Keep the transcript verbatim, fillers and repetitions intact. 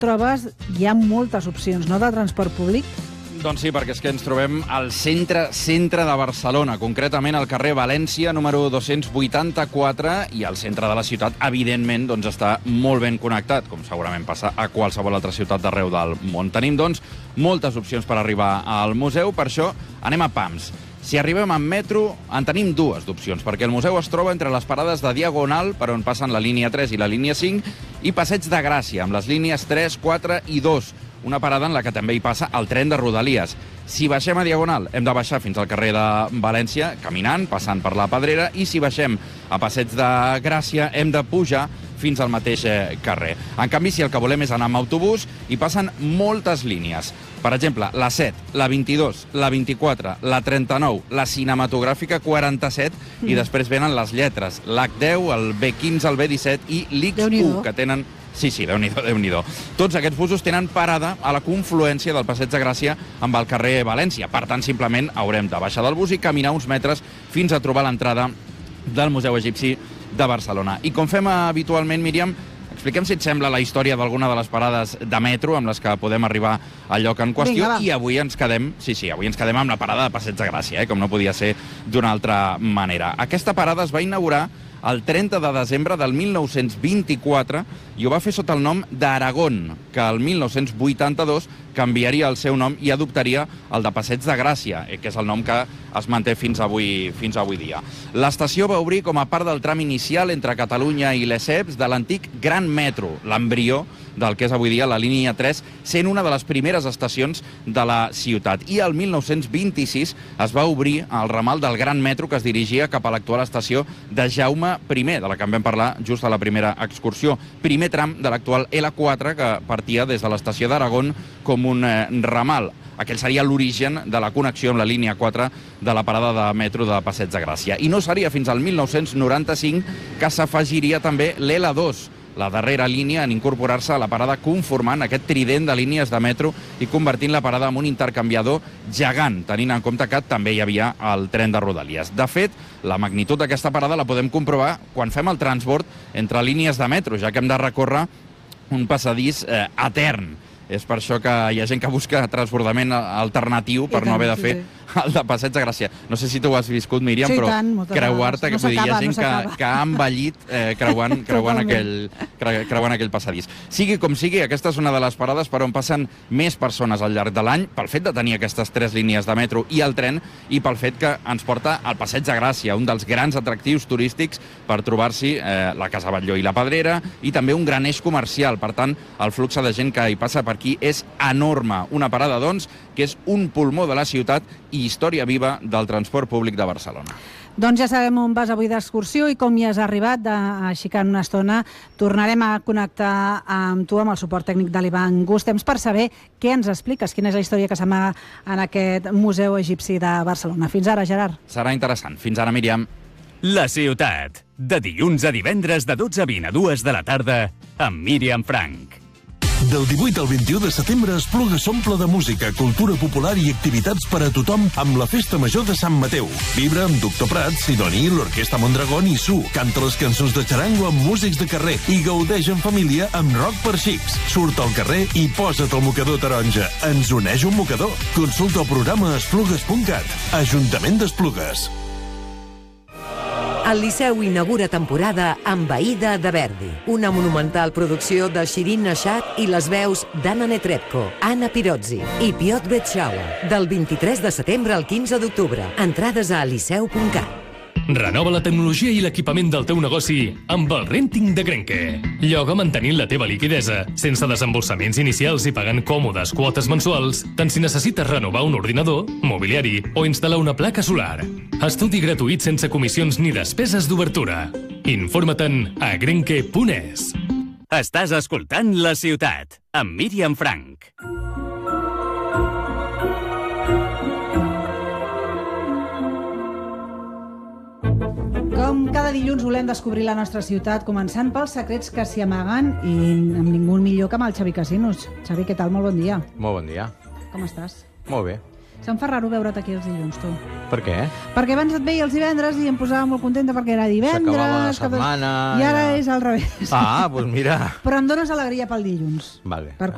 trobes, hi ha moltes opcions, no?, de transport públic. Doncs sí, perquè és que ens trobem al centre centre de Barcelona, concretament al carrer València, número dos-cents vuitanta-quatre, i al centre de la ciutat, evidentment, doncs està molt ben connectat, com segurament passa a qualsevol altra ciutat d'arreu del món. Tenim, doncs, moltes opcions per arribar al museu, per això anem a pams. Si arribem amb metro, en tenim dues d'opcions, perquè el museu es troba entre les parades de Diagonal, per on passen la línia tres i la línia cinc, i Passeig de Gràcia, amb les línies tres, quatre i dos, una parada en la que també hi passa el tren de Rodalies. Si baixem a Diagonal, hem de baixar fins al carrer de València, caminant, passant per la Pedrera, i si baixem a Passeig de Gràcia, hem de pujar fins al mateix carrer. En canvi, si el que volem és anar amb autobús, hi passen moltes línies. Per exemple, la set, la vint-i-dos, la vint-i-quatre, la trenta-nou, la cinematogràfica quaranta-set, mm. i després venen les lletres, l'H deu, el B quinze, el B disset i l'X u, que tenen... Sí, sí, Déu-n'hi-do, Déu-n'hi-do. Tots aquests busos tenen parada a la confluència del Passeig de Gràcia amb el carrer València. Per tant, simplement haurem de baixar del bus i caminar uns metres fins a trobar l'entrada del Museu Egipci de Barcelona. I com fem habitualment, Míriam, expliquem, si et sembla, la història d'alguna de les parades de metro amb les que podem arribar al lloc en qüestió. Vinga, i avui ens quedem, sí, sí, avui ens quedem amb la parada de Passeig de Gràcia, eh, com no podia ser d'una altra manera. Aquesta parada es va inaugurar el trenta de desembre del mil nou-cents vint-i-quatre i ho va fer sota el nom d'Aragón, que el mil nou-cents vuitanta-dos canviaria el seu nom i adoptaria el de Passeig de Gràcia, que és el nom que es manté fins avui, fins avui dia. L'estació va obrir com a part del tram inicial entre Catalunya i Lesseps de l'antic Gran Metro, l'embrió del que és avui dia la línia tres, sent una de les primeres estacions de la ciutat. I el mil nou-cents vint-i-sis es va obrir el ramal del Gran Metro que es dirigia cap a l'actual estació de Jaume primer, de la que en vam parlar just a la primera excursió. Primer tram de l'actual L quatre, que partia des de l'estació d'Aragón com un eh, ramal. Aquell seria l'origen de la connexió amb la línia quatre de la parada de metro de Passeig de Gràcia. I no seria fins al mil nou-cents noranta-cinc que s'afegiria també l'L dos, la darrera línia en incorporar-se a la parada, conformant aquest trident de línies de metro i convertint la parada en un intercanviador gegant, tenint en compte que també hi havia el tren de Rodalies. De fet, la magnitud d'aquesta parada la podem comprovar quan fem el transbord entre línies de metro, ja que hem de recórrer un passadís eh, etern. És per això que hi ha gent que busca transbordament alternatiu per no haver de fer el de Passeig de Gràcia. No sé si tu ho has viscut, Míriam, sí, però tant, creuar-te, no que vull dir, hi ha gent no que, que ha envellit eh, creuant, creuant, aquell, creuant aquell passadís. Sigui com sigui, aquesta és una de les parades per on passen més persones al llarg de l'any, pel fet de tenir aquestes tres línies de metro i el tren, i pel fet que ens porta al Passeig de Gràcia, un dels grans atractius turístics per trobar-s'hi eh, la Casa Batlló i la Pedrera, i també un gran eix comercial. Per tant, el flux de gent que hi passa per aquí és enorme. Una parada, doncs, que és un pulmó de la ciutat i història viva del transport públic de Barcelona. Doncs ja sabem on vas avui d'excursió i com hi has arribat, de, així que en una estona tornarem a connectar amb tu, amb el suport tècnic de l'Ivan Gus. Temps per saber què ens expliques, quina és la història que s'amaga en aquest Museu Egipci de Barcelona. Fins ara, Gerard. Serà interessant. Fins ara, Míriam. La ciutat, de dilluns a divendres de dotze a vint a dues de la tarda, amb Míriam Frank. Del divuit al vint-i-u de setembre, Esplugues s'omple de música, cultura popular i activitats per a tothom amb la Festa Major de Sant Mateu. Vibra amb Doctor Prat, Sidoni, l'Orquestra Mondragón i Su. Canta les cançons de xarango amb músics de carrer i gaudeix en família amb rock per xics. Surt al carrer i posa't el mocador taronja. Ens uneix un mocador. Consulta el programa a esplugues punt cat. Ajuntament d'Esplugues. El Liceu inaugura temporada amb Aïda de Verdi, una monumental producció de Shirin Nashat i les veus d'Anna Netrebko, Anna Pirozzi i Piotr Betxaua, del vint-i-tres de setembre al quinze d'octubre. Entrades a liceu punt cat. Renova la tecnologia i l'equipament del teu negoci amb el Renting de Grenke. Lloga mantenint la teva liquidesa, sense desembolsaments inicials i pagant còmodes quotes mensuals, tant si necessites renovar un ordinador, mobiliari o instal·lar una placa solar. Estudi gratuït sense comissions ni despeses d'obertura. Informa-te'n a grenke punt es. Estàs escoltant La Ciutat, amb Míriam Frank. Com cada dilluns volem descobrir la nostra ciutat, començant pels secrets que s'hi amaguen, i amb ningú millor que amb el Xavi Casinos. Xavi, què tal? Molt bon dia. Molt bon dia. Com estàs? Molt bé. Se'm fa raro veure't aquí els dilluns, tu. Per què? Perquè abans et veia els divendres i em posava molt contenta perquè era divendres... S'acabava la setmana... I ara és al revés. Ah, doncs mira... Però em dones alegria pel dilluns. Vale. Per